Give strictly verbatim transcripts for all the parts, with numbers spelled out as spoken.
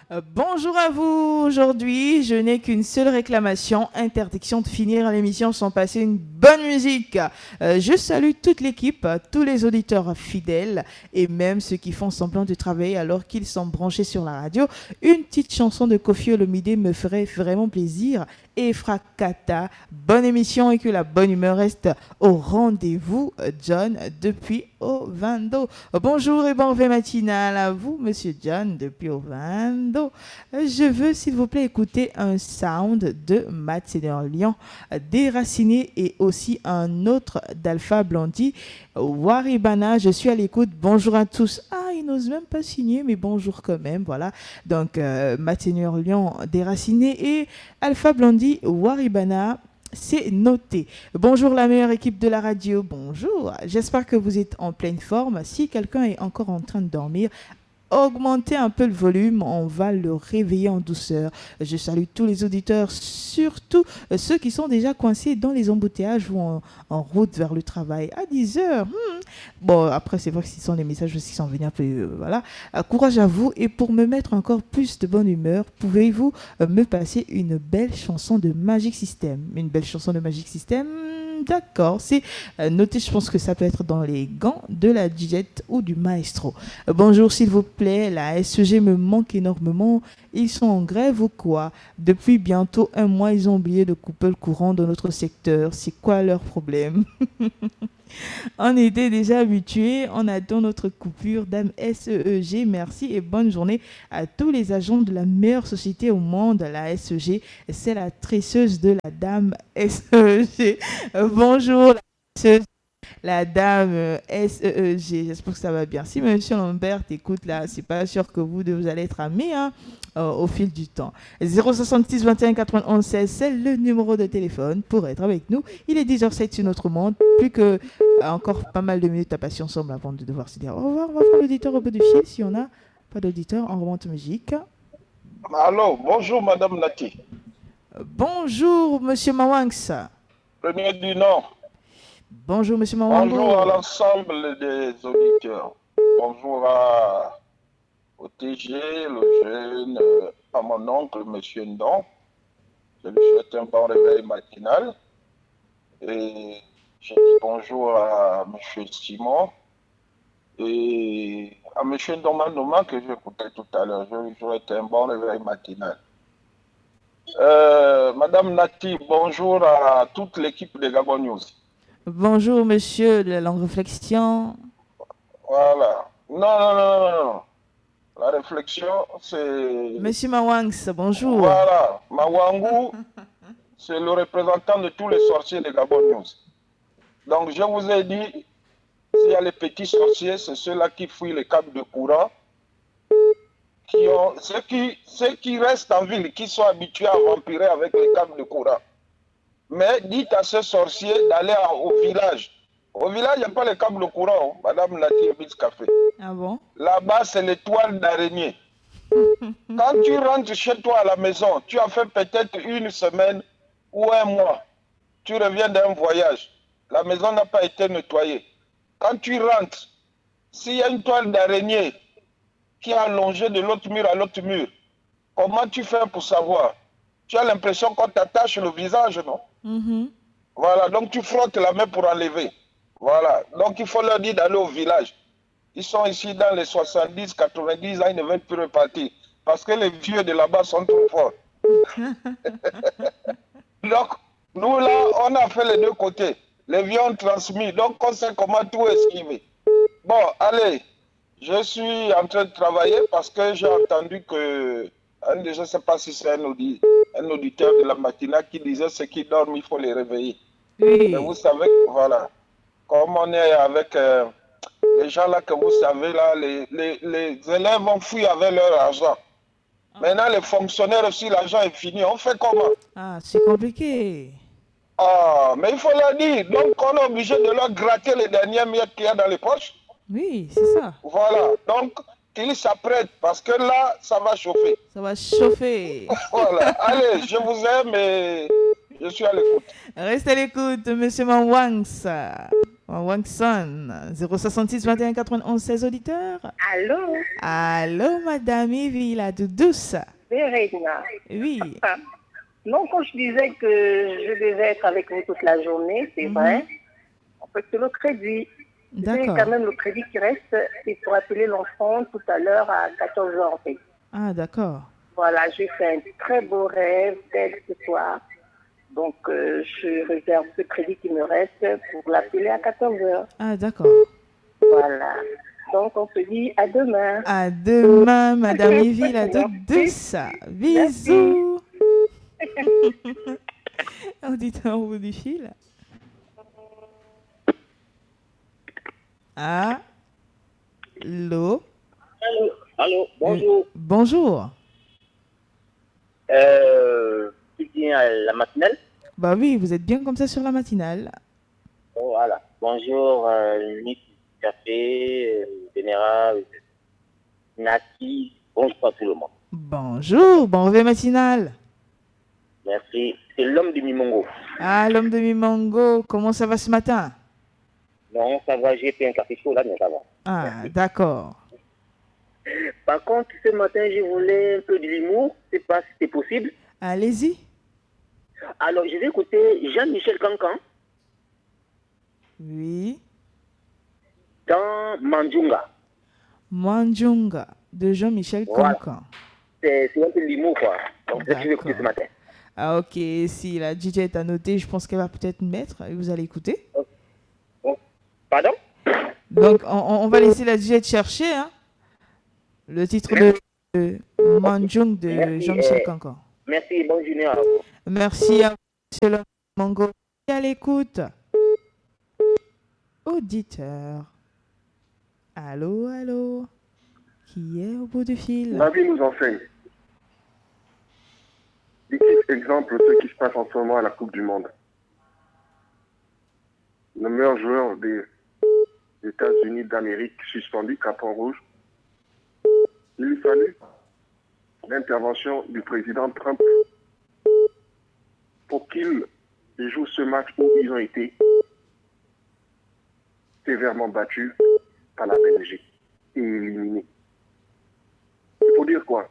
Euh, bonjour à vous. Aujourd'hui, je n'ai qu'une seule réclamation, interdiction de finir l'émission sans passer une bonne musique. Euh, je salue toute l'équipe, tous les auditeurs fidèles et même ceux qui font semblant de travailler alors qu'ils sont branchés sur la radio. Une petite chanson de Koffi Olomide me ferait vraiment plaisir. Et Fracata, bonne émission et que la bonne humeur reste au rendez-vous, John, depuis Ovando. Bonjour et bon réveil matinal à vous, monsieur John, depuis Ovando. Je veux, s'il vous plaît, écouter un sound de Matt Seigneur Lyon, Déraciné et aussi un autre d'Alpha Blondy, Waribana. Je suis à l'écoute. Bonjour à tous. Ah, il n'ose même pas signer, mais bonjour quand même. Voilà. Donc, euh, Matt Seigneur Lyon, Déraciné et Alpha Blondy, Waribana. C'est noté. Bonjour la meilleure équipe de la radio. Bonjour. J'espère que vous êtes en pleine forme. Si quelqu'un est encore en train de dormir, augmenter un peu le volume, on va le réveiller en douceur. Je salue tous les auditeurs, surtout ceux qui sont déjà coincés dans les embouteillages ou en, en route vers le travail à dix heures. Hmm. Bon, après, c'est vrai que ce sont les messages aussi qui sont venus un peu, euh, voilà. Euh, courage à vous. Et pour me mettre encore plus de bonne humeur, pouvez-vous euh, me passer une belle chanson de Magic System? Une belle chanson de Magic System? D'accord, c'est euh, noté, je pense que ça peut être dans les gants de la D J ou du maestro. Euh, bonjour s'il vous plaît, la S E G me manque énormément. Ils sont en grève ou quoi? Depuis bientôt un mois, ils ont oublié de couper le courant dans notre secteur. C'est quoi leur problème? On était déjà habitués, on attend notre coupure. Dame S E E G, merci et bonne journée à tous les agents de la meilleure société au monde, la S E G. C'est la tresseuse de la dame S E E G. Euh, bonjour la tresseuse. La dame euh, S E E G, j'espère que ça va bien. Si monsieur Lambert t'écoute là, c'est pas sûr que vous deux vous allez être amis hein, euh, au fil du temps. zéro soixante-six vingt et un quatre-vingt-onze seize, c'est le numéro de téléphone pour être avec nous. Il est dix heures zéro sept sur notre monde. Plus que euh, encore pas mal de minutes à passer ensemble avant de devoir se dire au revoir. On va faire l'auditeur au bout du fil. Si on a pas d'auditeur, on remonte musique. Allô, bonjour Madame Nati. Euh, bonjour Monsieur Mawanks. Premier du Nord. Bonjour Monsieur Mawango. Bonjour à l'ensemble des auditeurs. Bonjour à, au T G, le jeune, euh, à mon oncle, Monsieur Ndon. Je lui souhaite un bon réveil matinal. Et je dis bonjour à Monsieur Simon et à Monsieur Ndoma Noma que j'écoutais tout à l'heure. Je lui souhaite un bon réveil matinal. Euh, Madame Nati, bonjour à toute l'équipe de Gabon News. Bonjour, monsieur de la langue réflexion. Voilà. Non, non, non, non, non. La réflexion, c'est... Monsieur Mawangs, bonjour. Voilà. Mawangu, c'est le représentant de tous les sorciers de Gabon News. Donc, je vous ai dit, s'il y a les petits sorciers, c'est ceux-là qui fouillent les câbles de courant, qui ont... ceux, qui... ceux qui restent en ville, qui sont habitués à vampirer avec les câbles de courant. Mais dites à ces sorciers d'aller au village. Au village, il n'y a pas les câbles courants, hein, Madame Nati Bis Café. Ah bon? Là-bas, c'est les toiles d'araignée. Quand tu rentres chez toi à la maison, tu as fait peut-être une semaine ou un mois. Tu reviens d'un voyage. La maison n'a pas été nettoyée. Quand tu rentres, s'il y a une toile d'araignée qui est allongée de l'autre mur à l'autre mur, comment tu fais pour savoir? Tu as l'impression qu'on t'attache le visage, non? Mm-hmm. Voilà, donc tu frottes la main pour enlever. Voilà, donc il faut leur dire d'aller au village. Ils sont ici dans les soixante-dix, quatre-vingt-dix ans, ils ne veulent plus repartir. Parce que les vieux de là-bas sont trop forts. Donc, nous là, on a fait les deux côtés. Les vieux ont transmis, donc on sait comment tout esquiver. Bon, allez, je suis en train de travailler parce que j'ai entendu que... Je ne sais pas si c'est un, audi, un auditeur de la matinale qui disait ceux qui dorment, il faut les réveiller. Oui. Mais vous savez, voilà, comme on est avec euh, les gens là que vous savez, là, les, les, les élèves vont fuir avec leur argent. Ah. Maintenant, les fonctionnaires aussi, l'argent est fini. On fait comment? Ah, c'est compliqué. Ah, mais il faut leur dire. Donc, on est obligé de leur gratter les dernières miettes qu'il y a dans les poches. Oui, c'est ça. Voilà, donc... qu'ils s'apprêtent parce que là, ça va chauffer. Ça va chauffer. Voilà. Allez, je vous aime et je suis à l'écoute. Restez à l'écoute, monsieur Mawangs. Wangson, zéro soixante-six vingt et un quatre-vingt-onze seize auditeurs. Allô? Allô, Madame Evie, la douce. Verena. Oui. Non, quand je disais que je devais être avec vous toute la journée, c'est mm-hmm. vrai. En fait, c'est le crédit. C'est quand même le crédit qui reste. C'est pour appeler l'enfant tout à l'heure à quatorze heures en fait. Ah, d'accord. Voilà, j'ai fait un très beau rêve d'elle ce soir. Donc, euh, je réserve ce crédit qui me reste pour l'appeler à quatorze heures. Ah, d'accord. Voilà. Donc, on se dit à demain. À demain, Madame Evie, la toute douce. Bisous. Auditeur au bout du fil. Allô. Allô. Allô. Bonjour. Euh, bonjour. Euh, tu viens à la matinale? Bah oui, vous êtes bien comme ça sur la matinale. Oh, voilà. Bonjour, euh, Nick, Café, euh, Général, Naki. Bonjour à tout le monde. Bonjour, bon réveil matinal. Merci. C'est l'homme de Mimongo. Ah, l'homme de Mimongo, comment ça va ce matin? Non, ça va, j'ai fait un café chaud là, mais ça va. Ah, merci. D'accord. Par contre, ce matin, je voulais un peu de l'humour. Je ne sais pas si c'est possible. Allez-y. Alors, je vais écouter Jean-Michel Cancan. Oui. Dans Mandjunga. Mandjunga, de Jean-Michel voilà. Cancan. C'est, c'est un peu de l'humour, quoi. Donc, c'est ce que je vais écouter ce matin. Ah, ok. Si la D J est annotée, je pense qu'elle va peut-être mettre et vous allez écouter. Oh. Oh. Pardon? Donc, on, on va laisser la D J te chercher, hein. Le titre de, de Mandjung de merci, Jean-Michel euh, Cancan. Merci, bonne journée à vous. Merci à vous, monsieur le Mango. À l'écoute. Auditeur. Allô, allô. Qui est au bout du fil? La vie nous enseigne. X exemple, ce qui se passe en ce moment à la Coupe du Monde. Le meilleur joueur des États-Unis d'Amérique suspendu, carton rouge. Il lui fallut l'intervention du président Trump pour qu'il joue ce match où ils ont été sévèrement battus par la Belgique et éliminés. Il faut dire quoi?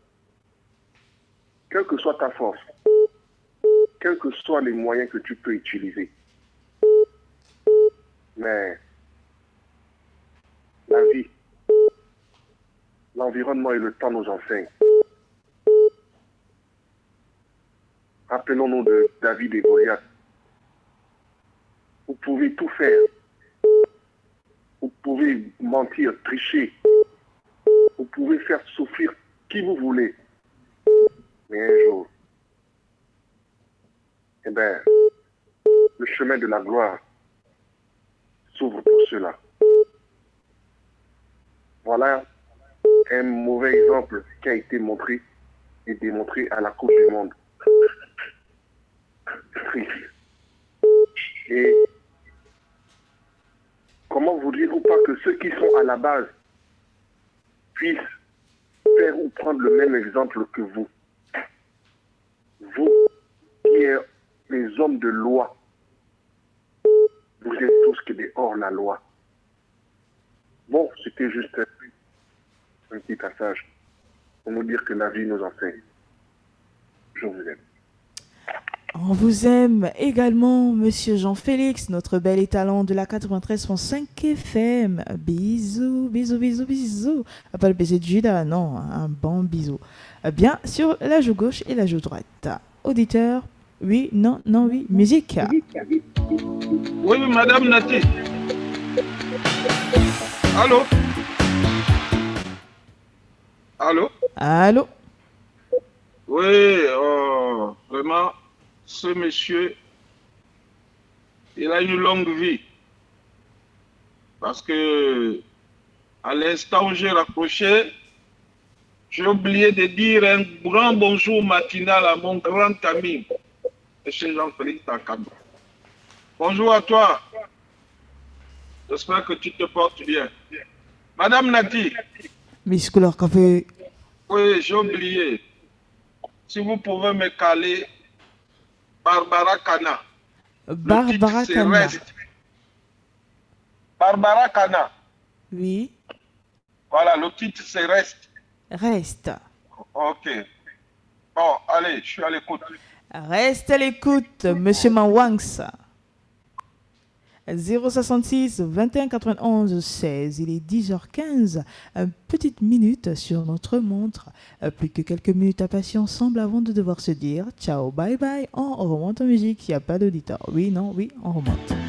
Quelle que soit ta force, quels que soient les moyens que tu peux utiliser, mais la vie, l'environnement et le temps nous enseignent. Rappelons-nous de David et Goliath. Vous pouvez tout faire. Vous pouvez mentir, tricher. Vous pouvez faire souffrir qui vous voulez. Mais un jour, eh bien, le chemin de la gloire s'ouvre pour cela. Voilà un mauvais exemple qui a été montré et démontré à la Coupe du Monde. Triste. Et comment vous dire ou pas que ceux qui sont à la base puissent faire ou prendre le même exemple que vous. Vous qui êtes les hommes de loi, vous êtes tous que des hors la loi. Bon, c'était juste un, un petit passage pour nous dire que la vie nous enseigne. Je vous aime. On vous aime également, Monsieur Jean-Félix, notre bel étalon de la quatre-vingt-treize virgule cinq F M. Bisous, bisous, bisous, bisous. Pas le baiser de Judas, non, un bon bisou. Bien sur la joue gauche et la joue droite. Auditeur, oui, non, non, oui, musique. Oui, Madame Nati. Allô? Allô? Allô? Oui, euh, vraiment, ce monsieur, il a une longue vie. Parce que, à l'instant où j'ai raccroché, j'ai oublié de dire un grand bonjour matinal à mon grand ami, M. Jean-Félix Takando. Bonjour à toi. J'espère que tu te portes bien. Madame Nati. Miss Couleur Café. Oui, j'ai oublié. Si vous pouvez me caler Barbara Kana. Barbara Kana. Barbara Kana. Oui. Voilà, le titre c'est Reste. Reste. Ok. Bon, allez, je suis à l'écoute. Reste à l'écoute, Monsieur Mawangs. zéro soixante-six vingt et un quatre-vingt-onze seize, il est dix heures quinze, une petite minute sur notre montre, plus que quelques minutes à passer ensemble avant de devoir se dire ciao, bye bye, on remonte en musique, il n'y a pas d'auditeur, oui, non, oui, on remonte.